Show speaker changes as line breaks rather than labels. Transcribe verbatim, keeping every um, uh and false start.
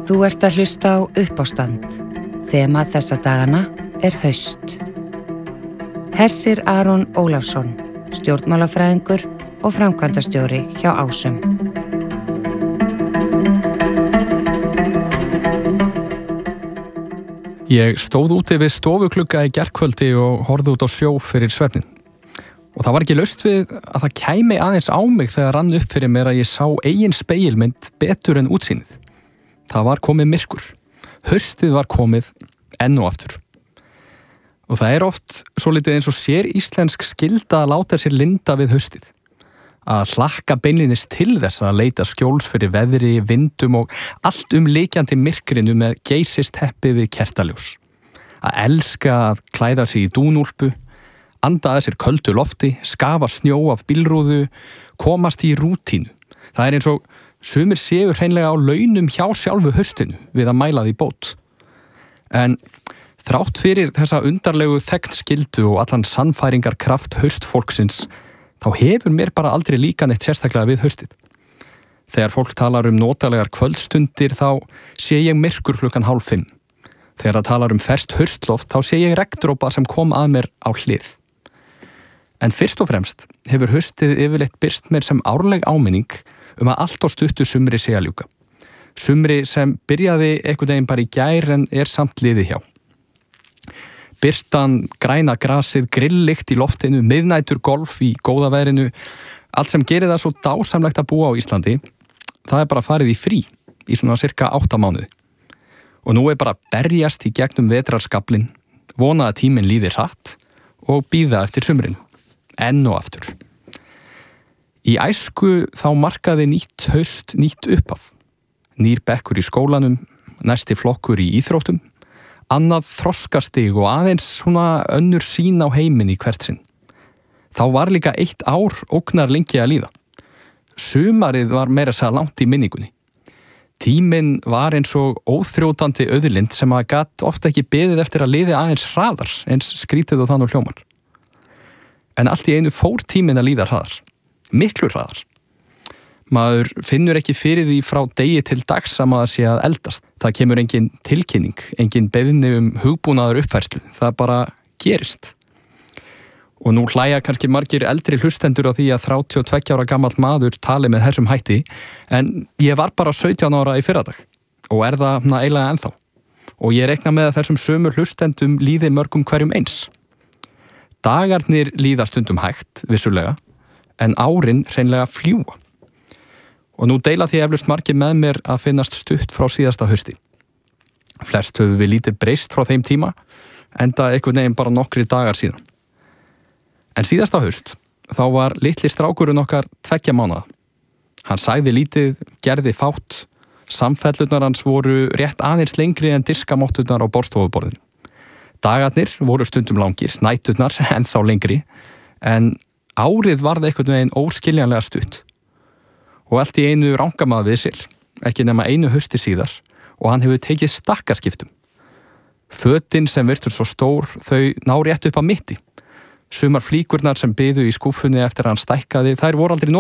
Þú ert að hlusta á Uppástand. Þema þessa dagana er haust. Hersir Aron Ólafsson, stjórnmálafræðingur og framkvæmdastjóri hjá Ásum.
Ég stóð úti við stofuklukka í gærkvöldi og horfði út á sjó fyrir svefnin. Og það var ekki laust við að það kæmi aðeins á mig þegar rann upp fyrir mér að ég sá eigin spegilmynd betur en útsýnið. Það var komið myrkur. Haustið var komið enn og aftur. Og það er oft svolítið eins og sér íslensk skylda að láta sér linda við haustið. Að hlakka beinlínis til þess að leita skjóls fyrir veðri, vindum og allt umlykjandi myrkrinu með geysisteppi við kertaljós. Að elska að klæða sig í dúnúlpu, anda að sér köldu lofti, skafa snjó af bílrúðu, komast í rútínu. Það er eins og sumir séu hreinlega á launum hjá sjálfu haustinu við að mæla því bót. En þrátt fyrir þessa undarlegu þegnskyldu og allan sannfæringarkraft haustfólksins, þá hefur mér bara aldrei líka neitt sérstaklega við haustið. Þegar fólk talar um notalegar kvöldstundir, þá sé ég myrkur klukkan hálf fimm. Þegar það talar um ferskt haustloft, þá sé ég regndrópa sem kom að mér á hlið. En fyrst og fremst hefur haustið yfirleitt birst mér sem árleg áminning um að allt á stuttu sumri sé að ljúka. Sumri sem byrjaði einhvern veginn bara í gær en er samt liðið hjá. Birtan, græna grasið, grilllykt í loftinu, miðnætur golf í góða veðrinu, allt sem gerir það svo dásamlegt að búa á Íslandi, það er bara farið í frí í svona cirka átta mánuði. Og nú er bara að berjast í gegnum vetrarskablin, vona að tíminn líði hratt og bíða eftir sumrinu, enn og aftur. Í æsku þá markaði nýtt haust nýtt upphaf. Nýr bekkur í skólanum, næsti flokkur í íþróttum, annað þroskastig og aðeins svona önnur sýn á heiminn í hvert sinn. Þá var líka eitt ár ógnar lengi að líða. Sumarið var meira að segja langt í minningunni. Tíminn var eins og óþrjótandi auðlind sem að gat ofta ekki beðið eftir að liði aðeins hraðar, eins skrítið og þannig hljómar. En allt í einu fór tíminn að líða hraðar. Miklu hraðar. Maður finnur ekki fyrir því frá degi til dags að maður sé að eldast. Það kemur engin tilkynning, engin beiðni um hugbúnaðar uppfærslu. Það bara gerist. Og nú hlæja kannski margir eldri hlustendur á því að þrjátíu og tveggja ára gamall maður tali með þessum hætti, en ég var bara sautján ára í fyrradag og er það eiginlega ennþá. Og ég rekna með að þessum sömu hlustendum líði mörgum hverjum eins. Dagarnir líða stundum hægt, vissulega, en árin hreinlega fljúa. Og nú deila því eflaust margir með mér að finnast stutt frá síðasta hausti. Flest höfum við lítið breyst frá þeim tíma, enda einhvern veginn bara nokkrir dagar síðan. En síðasta haust, þá var litli strákurinn okkar tveggja mánaða. Hann sagði lítið, gerði fátt, samfellurnar hans voru rétt aðeins lengri en diskamotturnar á borðstofuborðinu. Dagarnir voru stundum langir, næturnar ennþá lengri, en árið varð einhvern veginn óskiljanlega stutt. Og allt í einu rangar maður við sér, ekki nema einu hausti síðar, og hann hefur tekið stakkaskiptum. Fötin sem virtur svo stór, þau ná rétt upp að mitti. Sumar flíkurnar sem biðu í skúffunni eftir að hann stækkaði, þær voru aldrei